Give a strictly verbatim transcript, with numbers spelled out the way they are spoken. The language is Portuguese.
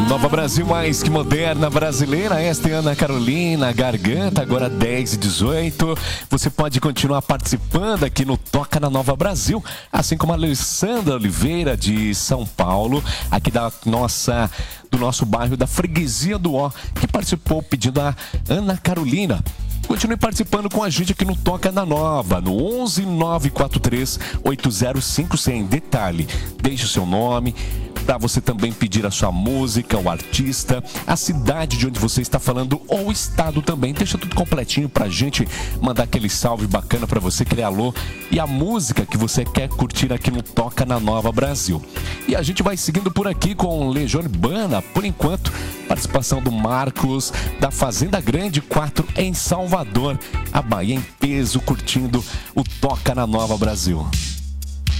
Nova Brasil mais que moderna brasileira. Esta é Ana Carolina Garganta, agora dez e dezoito. Você pode continuar participando aqui no Toca na Nova Brasil, assim como a Alessandra Oliveira de São Paulo, aqui da nossa, do nosso bairro da Freguesia do Ó, que participou pedindo a Ana Carolina. Continue participando com a gente aqui no Toca na Nova, no onze nove quatro três oito zero cinco zero zero. Detalhe, deixe o seu nome, para você também pedir a sua música, o artista, a cidade de onde você está falando ou o estado também. Deixa tudo completinho pra gente mandar aquele salve bacana para você, aquele alô e a música que você quer curtir aqui no Toca na Nova Brasil. E a gente vai seguindo por aqui com Legião Urbana, por enquanto, participação do Marcos, da Fazenda Grande quatro em Salvador, a Bahia em peso, curtindo o Toca na Nova Brasil.